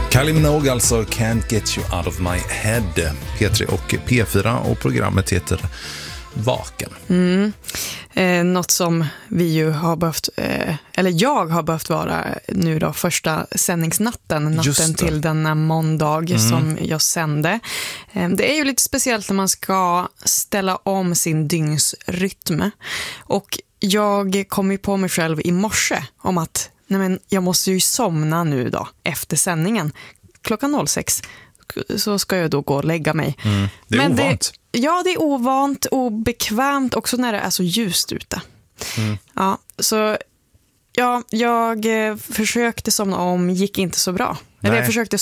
Kylie Minogue alltså, Can't Get You Out of My Head. P3 och P4 och programmet heter Vaken. Något som vi ju har behövt, eller jag har behövt vara nu då, första sändningsnatten, natten till denna måndag som jag sände. Det är ju lite speciellt när man ska ställa om sin dygnsrytm. Och jag kom ju på mig själv i morse om att jag måste ju somna nu då efter sändningen. Klockan 06 så ska jag då gå och lägga mig. Det är ovant. Det är ovant, obekvämt också när det är så ljust ute. Ja, så jag försökte somna om, gick inte så bra. Eller jag försökte